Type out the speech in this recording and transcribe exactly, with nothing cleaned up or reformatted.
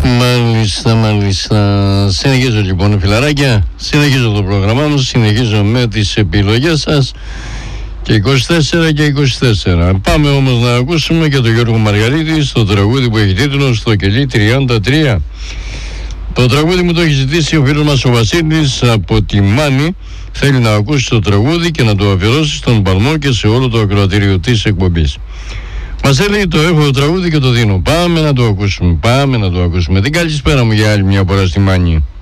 Μάλιστα, μάλιστα. Συνεχίζω λοιπόν, φιλαράκια. Συνεχίζω το πρόγραμμά μου. Συνεχίζω με τις επιλογές σας. Και είκοσι τέσσερα και είκοσι τέσσερα. Πάμε όμως να ακούσουμε και τον Γιώργο Μαργαρίτη στο τραγούδι που έχει τίτλο «Στο κελί τριάντα τρία». Το τραγούδι μου το έχει ζητήσει ο φίλος μας ο Βασίλης από τη Μάνη. Θέλει να ακούσει το τραγούδι και να το αφιερώσει στον Παλμό και σε όλο το ακροατήριο της εκπομπής. Μας έλεγε το έχω το τραγούδι και το δίνω. Πάμε να το ακούσουμε, πάμε να το ακούσουμε. Την καλησπέρα μου για άλλη μια φορά στη Μάνη.